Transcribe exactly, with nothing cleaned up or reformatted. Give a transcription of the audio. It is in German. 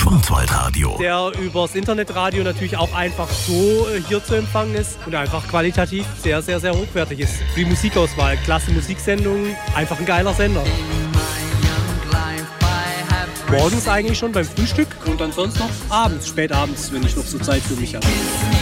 Schwarzwaldradio. Der übers Internetradio natürlich auch einfach so äh, hier zu empfangen ist und einfach qualitativ sehr, sehr, sehr hochwertig ist. Die Musikauswahl, klasse Musiksendungen, einfach ein geiler Sender. Morgens eigentlich schon beim Frühstück und dann sonst noch abends, spät abends, wenn ich noch so Zeit für mich habe.